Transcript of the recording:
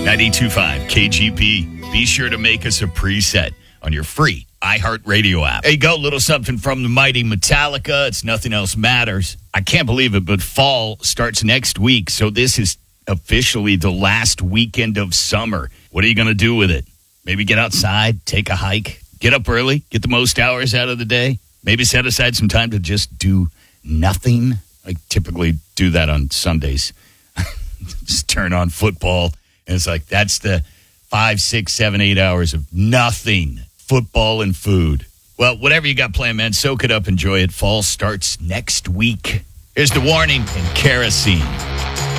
92.5 KGP. Be sure to make us a preset on your free iHeartRadio app. There you go, little something from the mighty Metallica. It's Nothing Else Matters. I can't believe it, but fall starts next week, so this is officially the last weekend of summer. What are you going to do with it? Maybe get outside, take a hike, get up early, get the most hours out of the day. Maybe set aside some time to just do nothing. I typically do that on Sundays. Just turn on football. And it's like, that's the 5, 6, 7, 8 hours of nothing. Football and food. Well, whatever you got planned, man, soak it up, enjoy it. Fall starts next week. Here's the warning and kerosene.